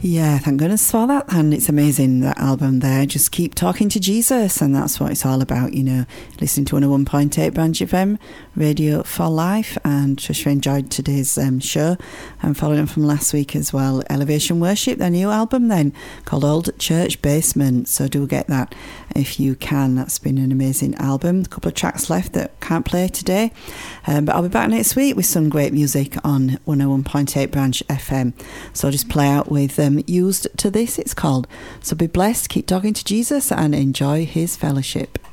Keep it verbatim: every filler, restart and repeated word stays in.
Yeah, thank goodness for that. And it's amazing, that album there. Just keep talking to Jesus, and that's what it's all about, you know. Listening to one oh one point eight Branch F M, Radio for Life. And Trisha enjoyed today's um, show, and following on from last week as well, Elevation Worship, their new album then, called Old Church Basement. So do get that if you can. That's been an amazing album. A couple of tracks left that can't play today. Um, but I'll be back next week with some great music on one oh one point eight Branch F M. So I'll just play out with um, Used to This, it's called. So be blessed, keep talking to Jesus, and enjoy his fellowship.